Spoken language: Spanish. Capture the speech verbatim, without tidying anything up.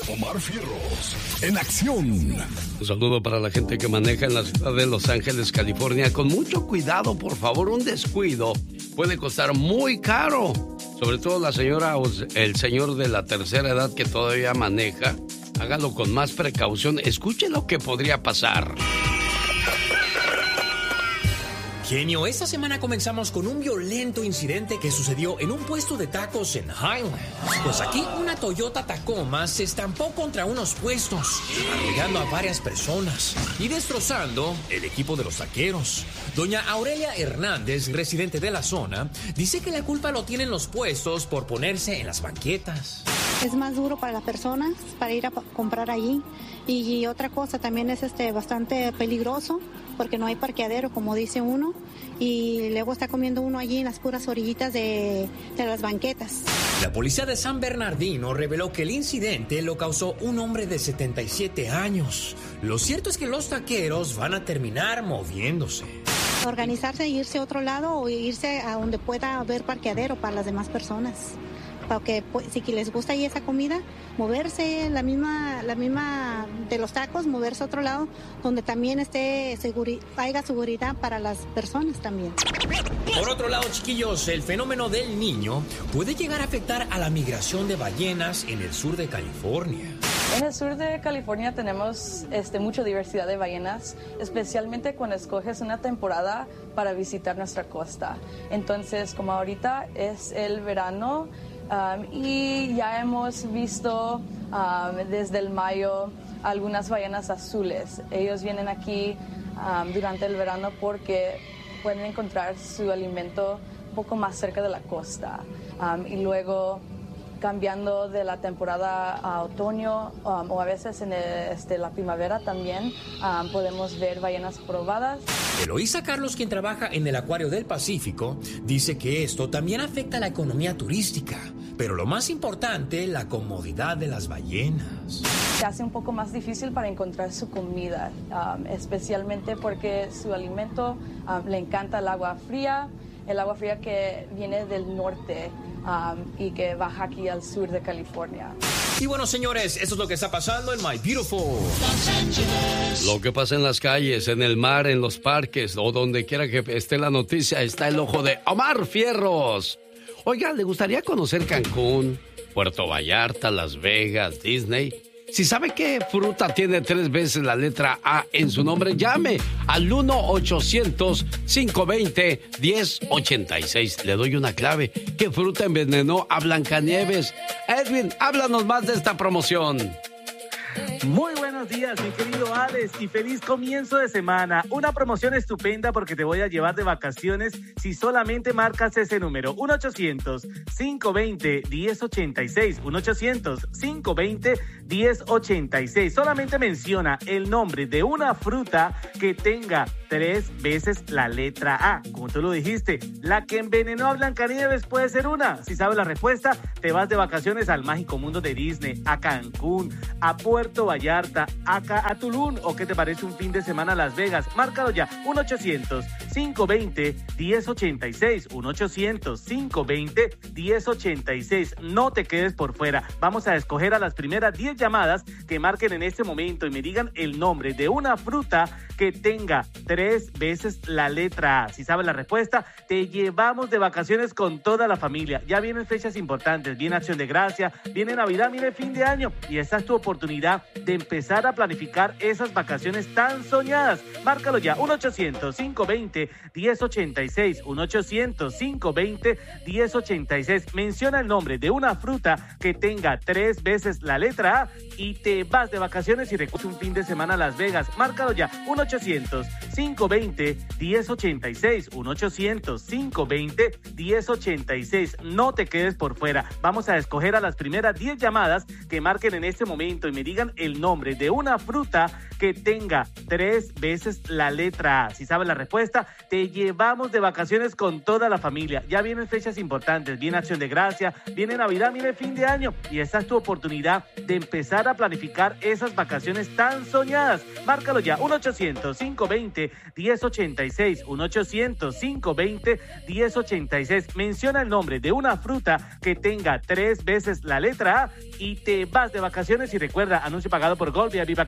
Omar Fierros, en acción. Un saludo para la gente que maneja en la ciudad de Los Ángeles, California. Con mucho cuidado, por favor, un descuido puede costar muy caro. Sobre todo la señora o el señor de la tercera edad que todavía maneja. Hágalo con más precaución. Escuche lo que podría pasar. Genio, esta semana comenzamos con un violento incidente que sucedió en un puesto de tacos en Highland. Pues aquí una Toyota Tacoma se estampó contra unos puestos, arrollando a varias personas y destrozando el equipo de los taqueros. Doña Aurelia Hernández, residente de la zona, dice que la culpa lo tienen los puestos por ponerse en las banquetas. Es más duro para las personas para ir a comprar allí. Y, y otra cosa también es este bastante peligroso porque no hay parqueadero, como dice uno, y luego está comiendo uno allí en las puras orillitas de, de las banquetas. La policía de San Bernardino reveló que el incidente lo causó un hombre de setenta y siete años. Lo cierto es que los taqueros van a terminar moviéndose. Organizarse e irse a otro lado o irse a donde pueda haber parqueadero para las demás personas. Porque pues, si les gusta ahí esa comida, moverse la misma, la misma de los tacos, moverse a otro lado donde también esté seguri- haya seguridad para las personas también. Por otro lado, chiquillos, el fenómeno del Niño puede llegar a afectar a la migración de ballenas en el sur de California. En el sur de California tenemos este, mucha diversidad de ballenas, especialmente cuando escoges una temporada para visitar nuestra costa. Entonces, como ahorita es el verano, Um, y ya hemos visto um, desde el mayo algunas ballenas azules. Ellos vienen aquí um, durante el verano porque pueden encontrar su alimento un poco más cerca de la costa. Um, y luego, cambiando de la temporada a otoño um, o a veces en el, este, la primavera también, um, podemos ver ballenas probadas. Eloísa Carlos, quien trabaja en el Acuario del Pacífico, dice que esto también afecta a la economía turística, pero lo más importante, la comodidad de las ballenas. Se hace un poco más difícil para encontrar su comida, um, especialmente porque su alimento um, le encanta el agua fría, el agua fría que viene del norte um, y que baja aquí al sur de California. Y bueno, señores, esto es lo que está pasando en My Beautiful Los Ángeles. Lo que pasa en las calles, en el mar, en los parques o donde quiera que esté la noticia, está el ojo de Omar Fierros. Oiga, ¿le gustaría conocer Cancún, Puerto Vallarta, Las Vegas, Disney? Si sabe qué fruta tiene tres veces la letra A en su nombre, llame al uno ochocientos, cinco veinte, diez ochenta y seis. Le doy una clave. ¿Qué fruta envenenó a Blancanieves? Edwin, háblanos más de esta promoción. Muy buenos días, mi querido Alex, y feliz comienzo de semana. Una promoción estupenda porque te voy a llevar de vacaciones si solamente marcas ese número. uno ochocientos, cinco veinte, diez ochenta y seis. uno ochocientos, cinco veinte, diez ochenta y seis. Solamente menciona el nombre de una fruta que tenga tres veces la letra A. Como tú lo dijiste, la que envenenó a Blancanieves puede ser una. Si sabes la respuesta, te vas de vacaciones al mágico mundo de Disney, a Cancún, a Puerto Vallarta, acá a Tulum, o qué te parece un fin de semana a Las Vegas. Márcalo ya, uno ochocientos, cinco veinte, diez ochenta y seis. uno ochocientos, cinco veinte, diez ochenta y seis. No te quedes por fuera. Vamos a escoger a las primeras diez llamadas que marquen en este momento y me digan el nombre de una fruta que tenga tres veces la letra A. Si sabes la respuesta, te llevamos de vacaciones con toda la familia. Ya vienen fechas importantes, viene Acción de Gracia, viene Navidad, viene fin de año, y esta es tu oportunidad de empezar a planificar esas vacaciones tan soñadas. Márcalo ya, uno ochocientos, cinco veinte, diez ochenta y seis. uno ochocientos, cinco veinte, diez ochenta y seis. Menciona el nombre de una fruta que tenga tres veces la letra A y te vas de vacaciones y recorres un fin de semana a Las Vegas. Márcalo ya, uno ochocientos, cinco veinte, diez ochenta y seis. uno ochocientos, cinco veinte, diez ochenta y seis. No te quedes por fuera. Vamos a escoger a las primeras diez llamadas que marquen en este momento y me digan el el nombre de una fruta que tenga tres veces la letra A. Si sabes la respuesta, te llevamos de vacaciones con toda la familia. Ya vienen fechas importantes, viene Acción de Gracia, viene Navidad, viene fin de año y esta es tu oportunidad de empezar a planificar esas vacaciones tan soñadas. Márcalo ya, uno ochocientos, cinco veinte, diez ochenta y seis, uno ochocientos, cinco veinte, diez ochenta y seis. Menciona el nombre de una fruta que tenga tres veces la letra A y te vas de vacaciones. Y recuerda, anuncio pagado por Gold, Viva